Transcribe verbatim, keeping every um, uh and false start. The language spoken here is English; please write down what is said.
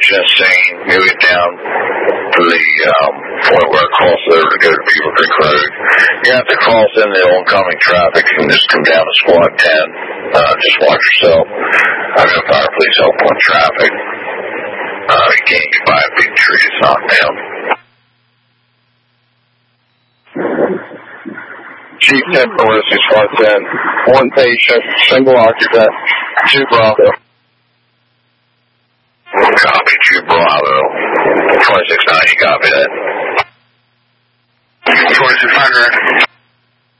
approaching the scene, moving down to the um, point where I cross over to go to Beaver Creek Road. You have to cross in the oncoming traffic and just come down to squad ten. Uh, just watch yourself. I'm going to fire police help on traffic. Uh, you can't get by a big tree, it's knocked down. Chief ten for Whiskey Squad ten. One patient, single occupant, two Bravo. Copy, two Bravo. twenty-six ninety, copy that. twenty-six hundred.